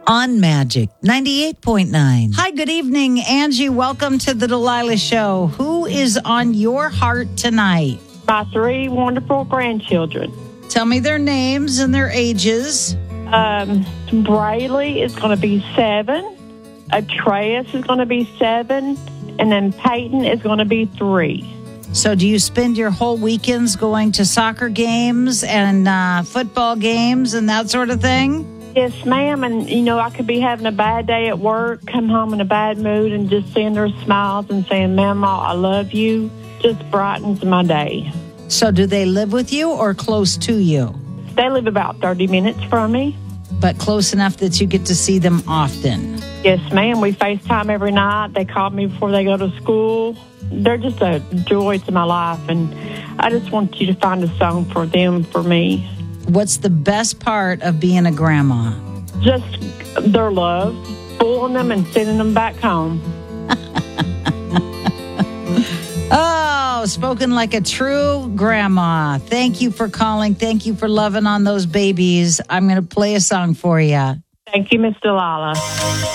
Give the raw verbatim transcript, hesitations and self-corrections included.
on Magic ninety-eight point nine. Hi, good evening, Angie. Welcome to the Delilah Show. Who is on your heart tonight? My three wonderful grandchildren. Tell me their names and their ages. Um, Braylee is going to be seven. Atreus is going to be seven. And then Peyton is going to be three. So do you spend your whole weekends going to soccer games and uh, football games and that sort of thing? Yes, ma'am. And, you know, I could be having a bad day at work, come home in a bad mood, and just seeing their smiles and saying, Mama, I love you, just brightens my day. So do they live with you or close to you? They live about thirty minutes from me. But close enough that you get to see them often? Yes, ma'am. We FaceTime every night. They call me before they go to school. They're just a joy to my life, and I just want you to find a song for them, for me. What's the best part of being a grandma? Just their love, pulling them and sending them back home. Oh, spoken like a true grandma. Thank you for calling. Thank you for loving on those babies. I'm going to play a song for you. Thank you, Miss Delilah.